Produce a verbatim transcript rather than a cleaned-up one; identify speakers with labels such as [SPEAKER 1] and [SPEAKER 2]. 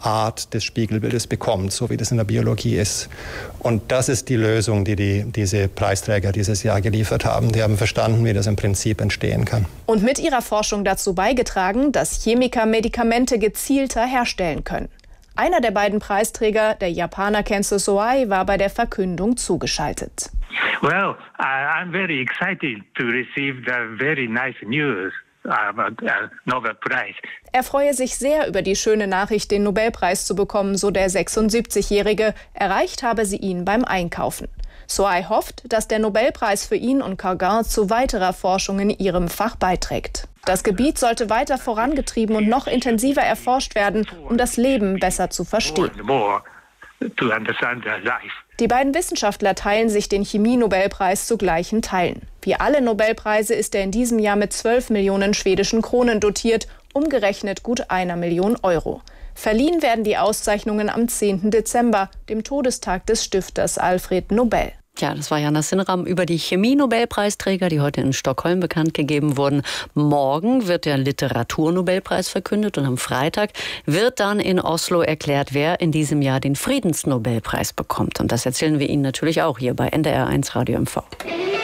[SPEAKER 1] Art des Spiegelbildes bekommt, so wie das in der Biologie ist. Und das ist die Lösung, die, die diese Preisträger dieses Jahr geliefert haben. Die haben verstanden, wie das im Prinzip entstehen kann.
[SPEAKER 2] Und mit ihrer Forschung dazu beigetragen, dass Chemiker Medikamente gezielter herstellen können. Einer der beiden Preisträger, der Japaner Kenzo Soai, war bei der Verkündung zugeschaltet.
[SPEAKER 3] Well, I'm very excited to receive the very nice news about the Nobel Prize.
[SPEAKER 2] Er freue sich sehr über die schöne Nachricht, den Nobelpreis zu bekommen, so der sechsundsiebzigjährige. Erreicht habe sie ihn beim Einkaufen. Soai hofft, dass der Nobelpreis für ihn und Kargan zu weiterer Forschung in ihrem Fach beiträgt. Das Gebiet sollte weiter vorangetrieben und noch intensiver erforscht werden, um das Leben besser zu verstehen. Die beiden Wissenschaftler teilen sich den Chemie-Nobelpreis zu gleichen Teilen. Wie alle Nobelpreise ist er in diesem Jahr mit zwölf Millionen schwedischen Kronen dotiert, umgerechnet gut einer Million Euro. Verliehen werden die Auszeichnungen am zehnten Dezember, dem Todestag des Stifters Alfred Nobel.
[SPEAKER 4] Ja, das war Jana Sinram über die Chemie-Nobelpreisträger, die heute in Stockholm bekannt gegeben wurden. Morgen wird der Literaturnobelpreis verkündet und am Freitag wird dann in Oslo erklärt, wer in diesem Jahr den Friedensnobelpreis bekommt. Und das erzählen wir Ihnen natürlich auch hier bei N D R eins Radio M V.